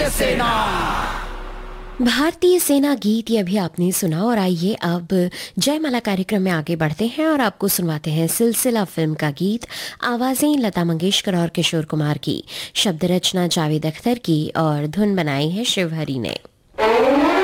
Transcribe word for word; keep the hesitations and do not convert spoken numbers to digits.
भारतीय सेना। भारतीय सेना गीत ये अभी आपने सुना और आइए अब जयमाला कार्यक्रम में आगे बढ़ते हैं और आपको सुनवाते हैं सिलसिला फिल्म का गीत। आवाजें लता मंगेशकर और किशोर कुमार की, शब्द रचना जावेद अख्तर की और धुन बनाई है शिवहरी ने।